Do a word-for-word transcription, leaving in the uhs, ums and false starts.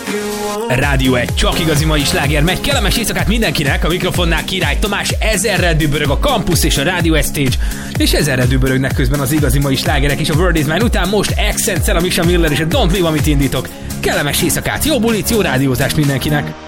Rádió egy csak igazi mai sláger megy. Kellemes éjszakát mindenkinek, a mikrofonnál Király Tamás, ezerrel dübörög a Campus és a Radio Stage, és ezerrel dübörögnek közben az igazi mai slágerek és a World is Mine után most Accent-szel, a Misha Miller és a Don't Leave, amit indítok. Kellemes éjszakát, jó bulit, jó rádiózást mindenkinek!